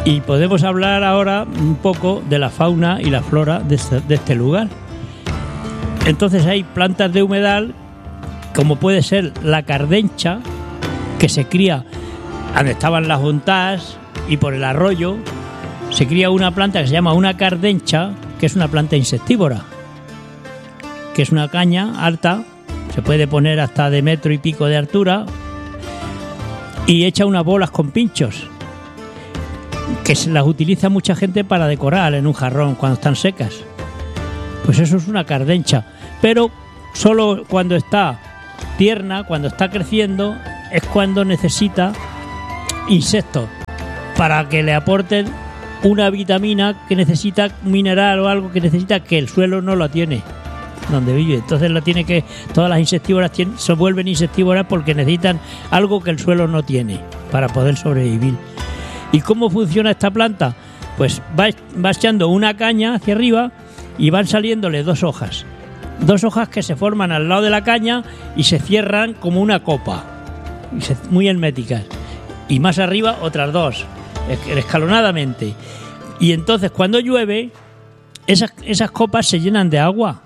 Y podemos hablar ahora un poco de la fauna y la flora de este lugar. Entonces hay plantas de humedal, como puede ser la cardencha, que se cría donde estaban las juntas y por el arroyo. Se cría una planta que se llama una cardencha, que es una planta insectívora, que es una caña alta, se puede poner hasta de 1 metro y pico de altura, y echa unas bolas con pinchos, que se las utiliza mucha gente para decorar en un jarrón cuando están secas. Pues eso es una cardencha, pero solo cuando está tierna, cuando está creciendo, es cuando necesita insectos para que le aporten una vitamina que necesita, un mineral o algo que necesita, que el suelo no lo tiene donde vive. Entonces todas las insectívoras se vuelven insectívoras porque necesitan algo que el suelo no tiene para poder sobrevivir. ¿Y cómo funciona esta planta? Pues va echando una caña hacia arriba y van saliéndole 2 hojas. 2 hojas que se forman al lado de la caña y se cierran como una copa, muy herméticas. Y más arriba otras 2, escalonadamente. Y entonces cuando llueve, esas copas se llenan de agua.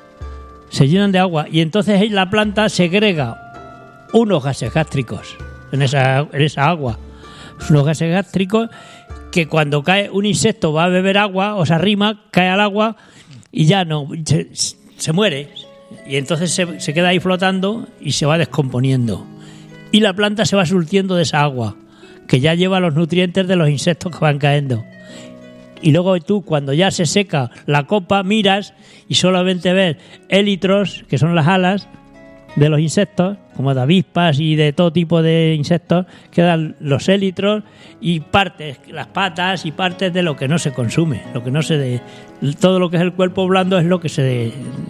Y entonces la planta segrega unos gases gástricos en esa agua. Unos gases gástricos que cuando cae un insecto va a beber agua o se arrima, cae al agua y ya no, se muere. Y entonces se queda ahí flotando y se va descomponiendo. Y la planta se va surtiendo de esa agua, que ya lleva los nutrientes de los insectos que van cayendo. Y luego tú, cuando ya se seca la copa, miras y solamente ves élitros, que son las alas de los insectos, como de avispas y de todo tipo de insectos, quedan los élitros y partes, las patas y partes de lo que no se consume, todo lo que es el cuerpo blando es lo que se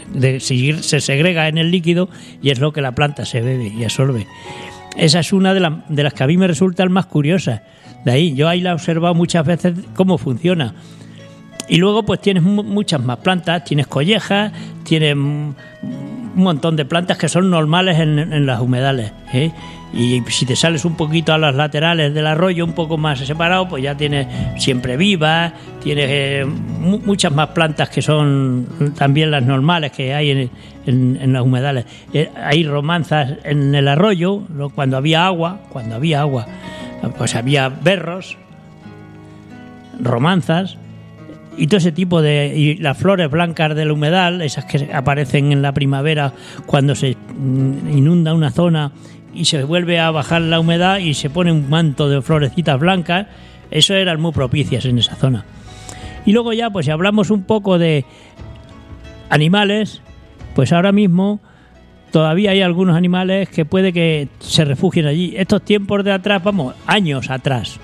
segrega en el líquido y es lo que la planta se bebe y absorbe. Esa es una de las que a mí me resultan más curiosas. De ahí, yo ahí la he observado muchas veces cómo funciona. Y luego pues tienes muchas más plantas, tienes collejas, tienes un montón de plantas que son normales en las humedales, ¿eh? Y si te sales un poquito a las laterales del arroyo, un poco más separado, pues ya tienes siempre vivas, tienes muchas más plantas que son también las normales que hay en las humedales. Hay romanzas en el arroyo, cuando había agua, pues había berros, romanzas y todo ese tipo y las flores blancas del humedal, esas que aparecen en la primavera cuando se inunda una zona y se vuelve a bajar la humedad y se pone un manto de florecitas blancas, eso eran muy propicias en esa zona. Y luego ya, pues si hablamos un poco de animales, pues ahora mismo todavía hay algunos animales que puede que se refugien allí. Estos tiempos de atrás, años atrás,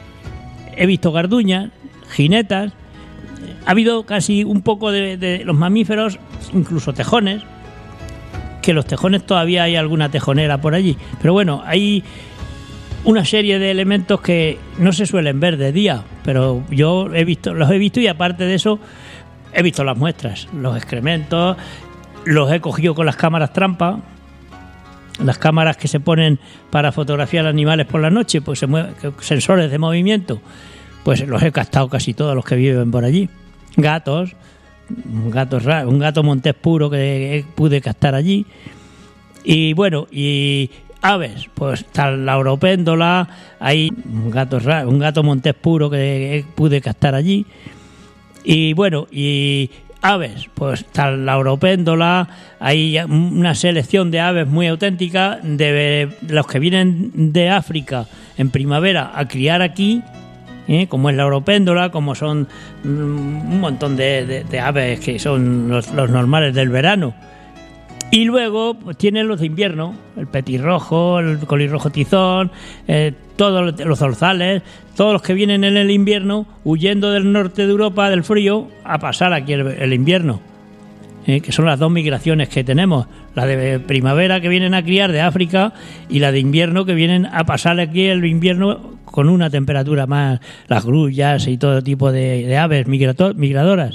he visto garduñas, jinetas, ha habido casi un poco de los mamíferos, incluso tejones, que los tejones todavía hay alguna tejonera por allí. Pero bueno, hay una serie de elementos que no se suelen ver de día, pero yo los he visto y aparte de eso he visto las muestras, los excrementos, los he cogido con las cámaras trampa, las cámaras que se ponen para fotografiar animales por la noche, pues sensores de movimiento, pues los he captado casi todos los que viven por allí. Gatos, un gato montés puro que pude captar allí. Y bueno, y aves, pues está la oropéndola, hay un gato montés puro que pude captar allí. Y bueno, y aves, pues está la oropéndola, hay una selección de aves muy auténtica, de los que vienen de África en primavera a criar aquí, como es la oropéndola, como son un montón de aves que son los normales del verano. Y luego pues tienen los de invierno, el petirrojo, el colirrojo tizón, todos los zorzales, todos los que vienen en el invierno huyendo del norte de Europa del frío a pasar aquí el invierno, que son las 2 migraciones que tenemos, la de primavera que vienen a criar de África y la de invierno que vienen a pasar aquí el invierno con una temperatura más, las grullas y todo tipo de aves migradoras.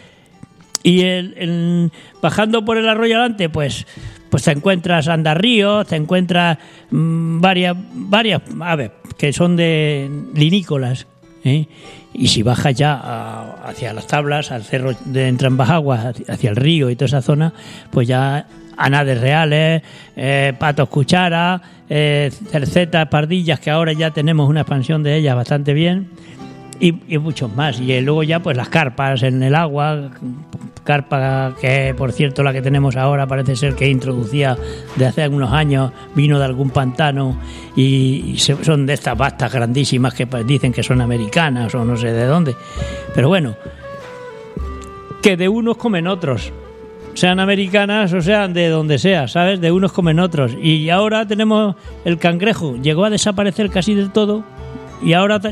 Y bajando por el arroyo adelante, pues te encuentras andarríos, te encuentras varias aves que son de linícolas, ¿eh? Y si bajas ya hacia las tablas, al cerro de Entrambas-Aguas, hacia el río y toda esa zona, pues ya anades reales, patos cuchara, cercetas, pardillas, que ahora ya tenemos una expansión de ellas bastante bien, y muchos más. Y luego ya pues las carpas en el agua, carpa que por cierto la que tenemos ahora parece ser que introducía de hace algunos años, vino de algún pantano y son de estas bastas grandísimas que dicen que son americanas o no sé de dónde, pero bueno, que de unos comen otros, sean americanas o sean de donde sea, ¿sabes? De unos comen otros. Y ahora tenemos el cangrejo, llegó a desaparecer casi del todo y ahora